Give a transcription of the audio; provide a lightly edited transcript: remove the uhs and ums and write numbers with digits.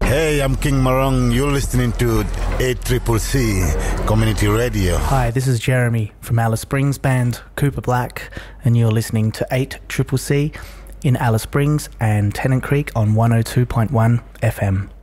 Hey, I'm King Marong. You're listening to 8CCC Community Radio. Hi, this is Jeremy from Alice Springs band Cooper Black, and you're listening to 8CCC in Alice Springs and Tennant Creek on 102.1 FM.